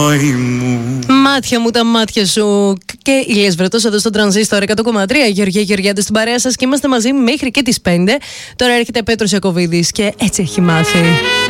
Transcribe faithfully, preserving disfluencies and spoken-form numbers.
Μάτια μου, τα μάτια σου. Και Ηλίας Βρετός εδώ στο Τρανζίστορ εκατό κόμμα τρία. Γεωργία Γεωργιάδη στην παρέα σας και είμαστε μαζί μέχρι και τις πέντε. Τώρα έρχεται Πέτρος Ιακωβίδης και έτσι έχει μάθει.